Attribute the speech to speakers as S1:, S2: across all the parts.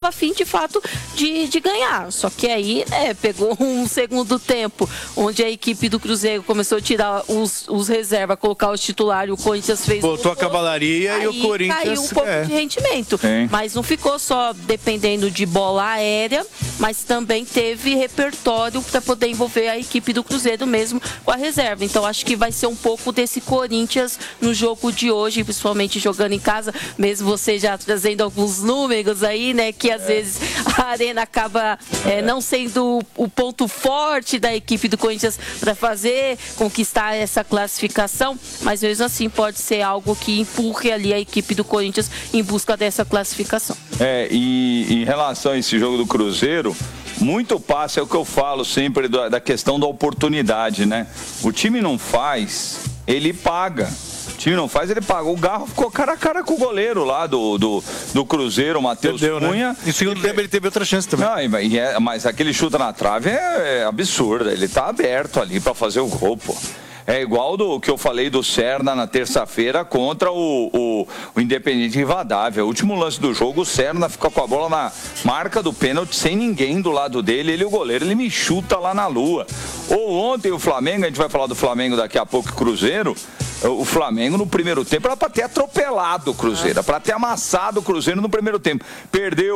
S1: a fim, de fato, de ganhar. Só que aí, pegou um segundo tempo, onde a equipe do Cruzeiro começou a tirar os reservas, colocar os titulares, o Corinthians fez...
S2: Botou a cavalaria e o Corinthians...
S1: caiu um pouco de rendimento. Mas não ficou só dependendo de bola aérea, mas também teve repertório para poder envolver a equipe do Cruzeiro mesmo com a reserva. Então acho que vai ser um pouco desse Corinthians no jogo de hoje, principalmente jogando em casa, mesmo você já trazendo alguns números aí, né, que às vezes a Arena acaba não sendo o ponto forte da equipe do Corinthians para conquistar essa classificação, mas mesmo assim pode ser algo que empurre ali a equipe do Corinthians em busca dessa classificação.
S3: E em relação a esse jogo do Cruzeiro, muito passa, é o que eu falo sempre da questão da oportunidade, né? O time não faz, ele paga. O time não faz, ele paga. O Garro ficou cara a cara com o goleiro lá do Cruzeiro, o Matheus Cunha.
S2: Né? Em segundo tempo ele teve outra chance também.
S3: Não, mas aquele chuta na trave é absurdo. Ele tá aberto ali para fazer o gol, pô. É igual do que eu falei do Serna na terça-feira contra o Independente Rivadavia. O último lance do jogo, o Serna fica com a bola na marca do pênalti, sem ninguém do lado dele. Ele, o goleiro, ele me chuta lá na lua. Ou ontem o Flamengo, a gente vai falar do Flamengo daqui a pouco, Cruzeiro. O Flamengo no primeiro tempo era para ter atropelado o Cruzeiro, para ter amassado o Cruzeiro no primeiro tempo. Perdeu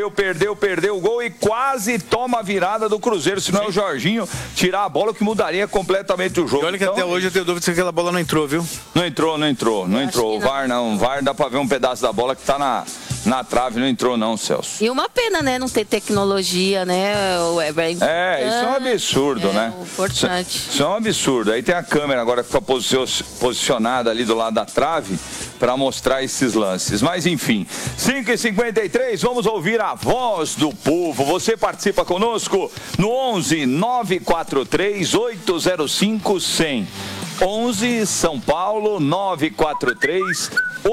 S3: o gol e quase toma a virada do Cruzeiro. Se não é o Jorginho tirar a bola, o que mudaria completamente o jogo.
S2: E olha que até hoje eu tenho dúvida se aquela bola não entrou, viu? Não entrou. O VAR não. O VAR dá para ver um pedaço da bola que tá na trave, não entrou não, Celso.
S1: E uma pena, né, não ter tecnologia, né?
S3: Isso é um absurdo, né?
S1: Importante.
S3: Isso é um absurdo. Aí tem a câmera agora que fica posicionada ali do lado da trave para mostrar esses lances. Mas enfim, 5h53, vamos ouvir a voz do povo. Você participa conosco no 11 943 805 100. 11 São Paulo 943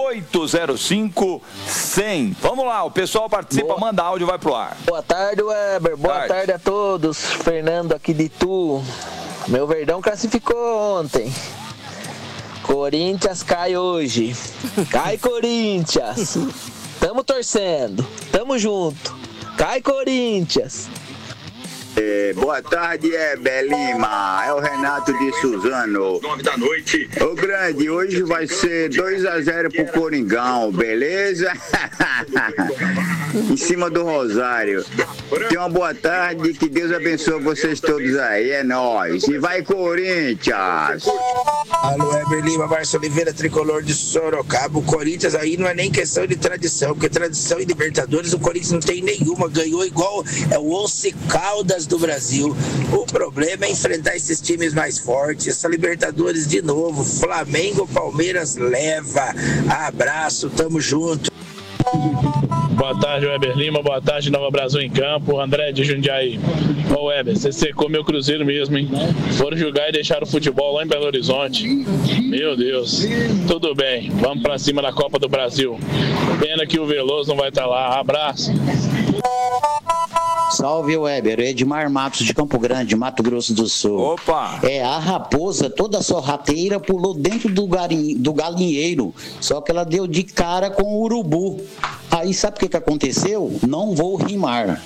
S3: 805 100. Vamos lá, o pessoal participa, manda áudio, vai pro ar.
S4: Boa tarde, Weber. Boa tarde a todos. Fernando aqui de Itu. Meu Verdão classificou ontem. Corinthians cai hoje. Cai, Corinthians. Tamo torcendo. Tamo junto. Cai, Corinthians.
S5: Boa tarde, Belima. É o Renato de Suzano.
S6: 9 da noite.
S5: Ô grande, hoje vai ser 2-0 pro Coringão, beleza? Em cima do Rosário. Tenha uma boa tarde, que Deus abençoe vocês todos aí. É nóis. E vai, Corinthians!
S7: Alô, Belima, Márcio Oliveira, tricolor de Sorocaba. O Corinthians aí não é nem questão de tradição, porque tradição em Libertadores o Corinthians não tem nenhuma. Ganhou igual o Once Caldas do Brasil. O problema é enfrentar esses times mais fortes. Essa Libertadores de novo. Flamengo, Palmeiras leva. Abraço, tamo junto.
S8: Boa tarde, Weber Lima. Boa tarde, Nova Brasil em Campo. André de Jundiaí. Ô, Weber, você secou meu Cruzeiro mesmo, hein? Foram jogar e deixaram o futebol lá em Belo Horizonte. Meu Deus. Tudo bem, vamos pra cima da Copa do Brasil. Pena que o Veloso não vai estar lá. Abraço.
S9: Salve, Weber. Edmar Matos de Campo Grande, Mato Grosso do Sul.
S3: Opa!
S9: A raposa, toda sorrateira, pulou dentro do galinheiro. Só que ela deu de cara com o urubu. Aí sabe o que aconteceu? Não vou rimar.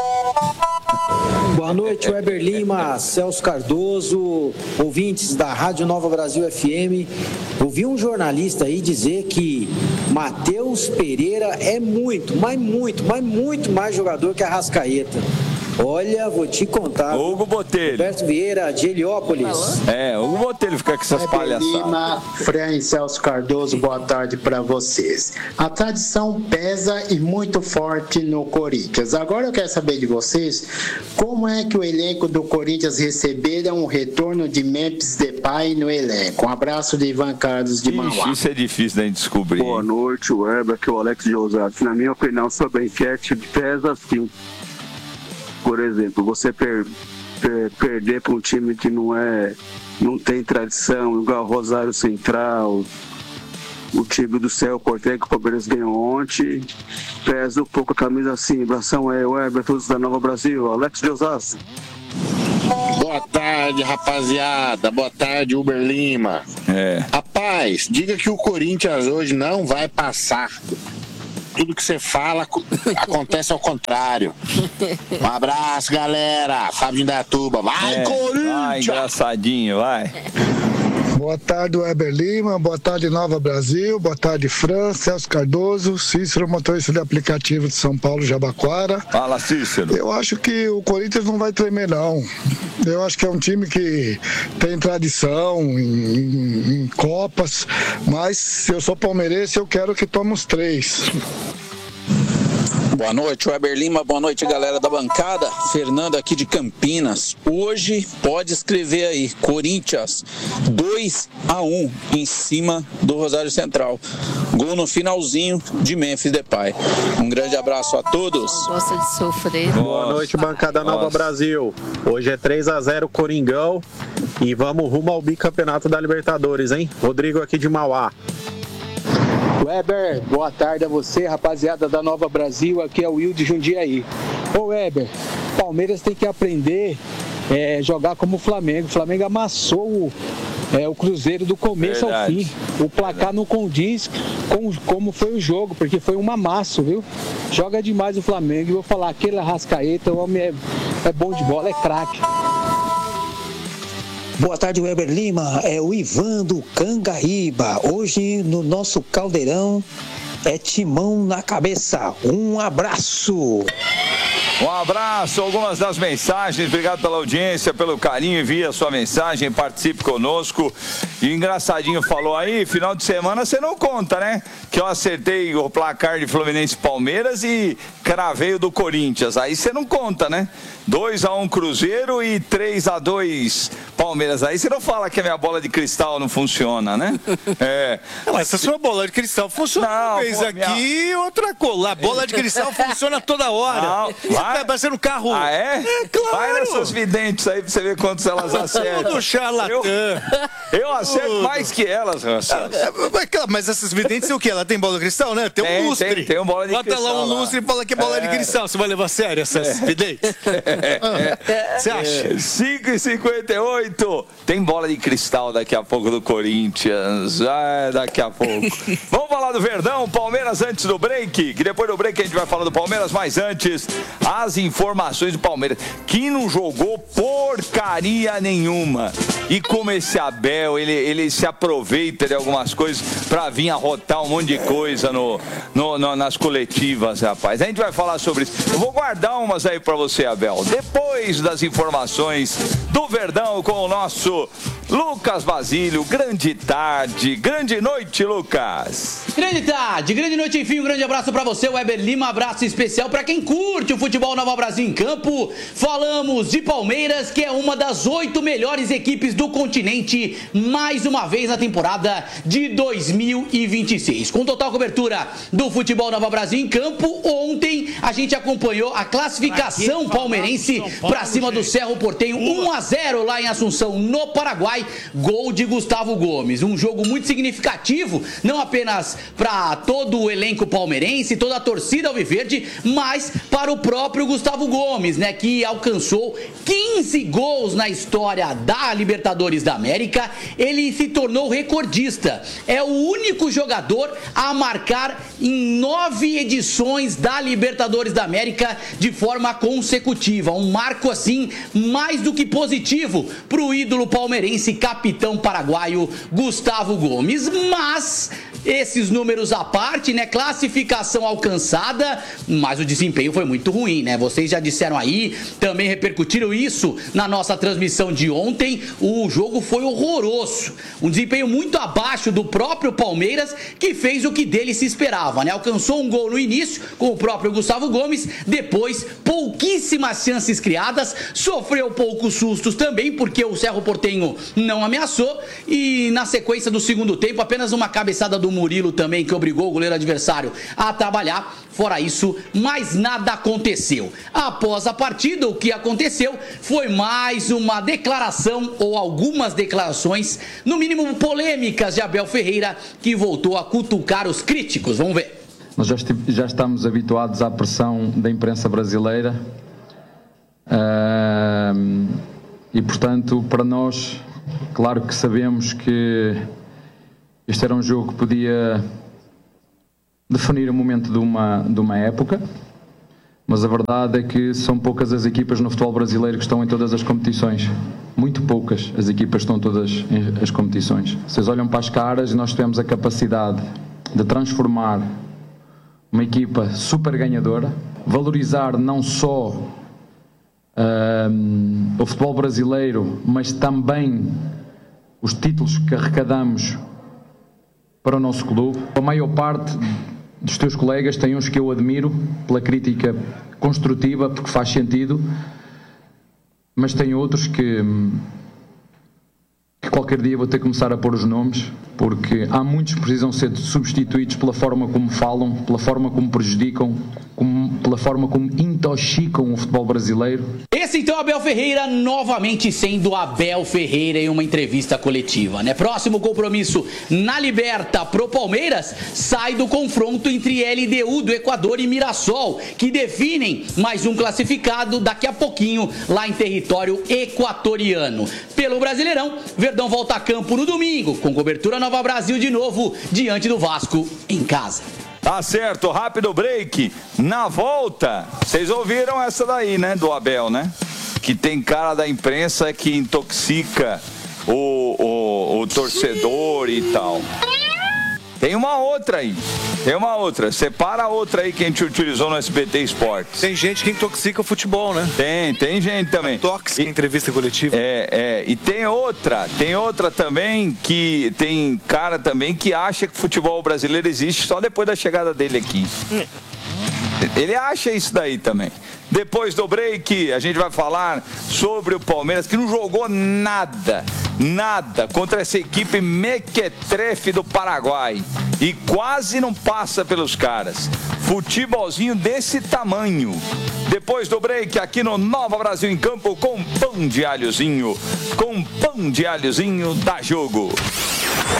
S10: Boa noite, Weber Lima, Celso Cardoso, ouvintes da Rádio Nova Brasil FM. Ouvi um jornalista aí dizer que Matheus Pereira é muito, mas muito mais jogador que Arrascaeta. Olha, vou te contar.
S3: Hugo Botelho.
S10: Roberto Vieira, de Heliópolis.
S3: Hugo Botelho fica com essas palhaçadas.
S11: Lima, Fran e Celso Cardoso, boa tarde para vocês. A tradição pesa e muito forte no Corinthians. Agora eu quero saber de vocês, como é que o elenco do Corinthians receberam o retorno de Memphis Depay no elenco? Um abraço de Ivan Carlos de Mauá.
S3: Isso é difícil da gente descobrir.
S12: Boa noite, Weber, aqui é o Alex de Osasco. Na minha opinião sobre a enquete, pesa sim. Por exemplo, você perder para um time que não tem tradição, igual o Rosário Central, o time do Céu Cortez, que o Palmeiras ganhou ontem, pesa um pouco a camisa assim. Abração aí, Weber, todos da Nova Brasil, Alex de Osasco.
S13: Boa tarde, rapaziada. Boa tarde, Uber Lima. Rapaz, diga que o Corinthians hoje não vai passar. tudo que você fala acontece ao contrário. Um abraço, galera. Fábio de Indaiatuba. Vai, Corinthians!
S2: Vai, engraçadinho, vai.
S6: Boa tarde, Weber Lima. Boa tarde, Nova Brasil. Boa tarde, Fran, Celso Cardoso, Cícero, motorista de aplicativo de São Paulo, Jabaquara.
S2: Fala, Cícero.
S6: Eu acho que o Corinthians não vai tremer, não. Eu acho que é um time que tem tradição em Copas, mas se eu sou palmeirense, eu quero que tome os 3.
S14: Boa noite, Weber Lima. Boa noite, galera da bancada. Fernando aqui de Campinas. Hoje, pode escrever aí, Corinthians 2-1 em cima do Rosário Central. Gol no finalzinho de Memphis Depay. Um grande abraço a todos.
S1: Gosta de sofrer.
S15: Boa noite, bancada Nova Brasil. Hoje é 3-0 Coringão e vamos rumo ao bicampeonato da Libertadores, hein? Rodrigo aqui de Mauá.
S10: Weber, boa tarde a você, rapaziada da Nova Brasil, aqui é o Will de Jundiaí. Ô Weber, Palmeiras tem que aprender a jogar como o Flamengo. O Flamengo amassou o Cruzeiro do começo ao fim. O placar não condiz com como foi o jogo, porque foi um amasso, viu? Joga demais o Flamengo. E vou falar, aquele Arrascaeta, o homem é bom de bola, é craque.
S16: Boa tarde, Weber Lima. É o Ivan do Cangaíba. Hoje, no nosso caldeirão, é timão na cabeça. Um abraço.
S2: Um abraço, algumas das mensagens, obrigado pela audiência, pelo carinho, envie a sua mensagem, participe conosco. E o engraçadinho falou aí, final de semana você não conta, né? Que eu acertei o placar de Fluminense e Palmeiras e cravei o do Corinthians, aí você não conta, né? 2-1 Cruzeiro e 3-2 Palmeiras, aí você não fala que a minha bola de cristal não funciona, né?
S17: Mas essa sua bola de cristal funciona uma vez aqui, outra coisa. A bola de cristal funciona toda hora.
S2: Não,
S17: vai parecendo carro.
S2: Ah, é?
S17: Claro.
S2: Vai nessas videntes aí pra você ver quantos elas acertam.
S17: Tudo charlatã.
S2: Eu acerto mais que elas,
S17: Mas essas videntes o quê? Ela tem bola de cristal, né? Tem um lustre.
S2: Tem um bola de cristal.
S17: Bota lá um lustre e fala que é bola de cristal. Você vai levar a sério essas videntes? Você acha?
S2: 5h58. Tem bola de cristal daqui a pouco do Corinthians. Daqui a pouco. Vamos falar do Verdão, Palmeiras antes do break. Que depois do break a gente vai falar do Palmeiras, mas antes, as informações do Palmeiras. Que não jogou porcaria nenhuma. E como esse Abel, ele se aproveita de algumas coisas pra vir arrotar um monte de coisa nas coletivas, rapaz. A gente vai falar sobre isso. Eu vou guardar umas aí pra você, Abel. Depois das informações do Verdão com o nosso Lucas Basílio. Grande tarde, grande noite, Lucas.
S18: Grande tarde, grande noite, enfim, um grande abraço pra você, Weber Lima, abraço especial pra quem curte o futebol Nova Brasil em campo. Falamos de Palmeiras, que é uma das 8 melhores equipes do continente, mais uma vez na temporada de 2026. Com total cobertura do futebol Nova Brasil em campo, ontem a gente acompanhou a classificação palmeirense pra cima do Cerro Porteño, 1-0 lá em Assunção, no Paraguai, gol de Gustavo Gomes. Um jogo muito significativo, não apenas para todo o elenco palmeirense, toda a torcida alviverde, mas para o próprio Gustavo Gomes, né, que alcançou 15 gols na história da Libertadores da América. Ele se tornou recordista. É o único jogador a marcar em 9 edições da Libertadores da América de forma consecutiva. Um marco, assim, mais do que positivo para o ídolo palmeirense, capitão paraguaio Gustavo Gomes. Mas esses números à parte, né? Classificação alcançada, mas o desempenho foi muito ruim, né? Vocês já disseram aí, também repercutiram isso na nossa transmissão de ontem. O jogo foi horroroso. Um desempenho muito abaixo do próprio Palmeiras, que fez o que dele se esperava, né? Alcançou um gol no início com o próprio Gustavo Gomes, depois pouquíssimas chances criadas, sofreu poucos sustos também, porque o Cerro Porteño não ameaçou, e na sequência do segundo tempo, apenas uma cabeçada do Murilo também, que obrigou o goleiro adversário a trabalhar. Fora isso, mais nada aconteceu. Após a partida, o que aconteceu foi mais uma declaração, ou algumas declarações, no mínimo polêmicas, de Abel Ferreira, que voltou a cutucar os críticos. Vamos ver.
S19: Nós já estamos habituados à pressão da imprensa brasileira e, portanto, para nós, claro que sabemos que este era um jogo que podia definir o momento de uma época, mas a verdade é que são poucas as equipas no futebol brasileiro que estão em todas as competições. Muito poucas as equipas estão todas em as competições. Vocês olham para as caras e nós tivemos a capacidade de transformar uma equipa super ganhadora, valorizar não só o futebol brasileiro, mas também os títulos que arrecadamos para o nosso clube. A maior parte dos teus colegas tem uns que eu admiro pela crítica construtiva, porque faz sentido, mas tem outros que qualquer dia vou ter que começar a pôr os nomes, porque há muitos que precisam ser substituídos pela forma como falam, pela forma como prejudicam, pela forma como intoxicam o futebol brasileiro.
S18: Esse então é Abel Ferreira, novamente sendo Abel Ferreira em uma entrevista coletiva, né? Próximo compromisso na Liberta pro Palmeiras sai do confronto entre LDU do Equador e Mirassol, que definem mais um classificado daqui a pouquinho lá em território equatoriano. Pelo Brasileirão, Verdão volta a campo no domingo, com cobertura Nova Brasil de novo, diante do Vasco em casa.
S2: Tá certo, rápido break. Na volta, vocês ouviram essa daí, né, do Abel, né? Que tem cara da imprensa que intoxica o torcedor e tal. Tem uma outra aí. Tem uma outra. Separa a outra aí que a gente utilizou no SBT Esportes.
S17: Tem gente que intoxica o futebol, né?
S2: Tem gente também.
S17: Tóxica em entrevista coletiva.
S2: E tem outra também que tem cara também que acha que o futebol brasileiro existe só depois da chegada dele aqui. Ele acha isso daí também. Depois do break, a gente vai falar sobre o Palmeiras, que não jogou nada contra essa equipe mequetrefe do Paraguai. E quase não passa pelos caras. Futebolzinho desse tamanho. Depois do break, aqui no Nova Brasil em Campo, com pão de alhozinho. Com pão de alhozinho, dá jogo.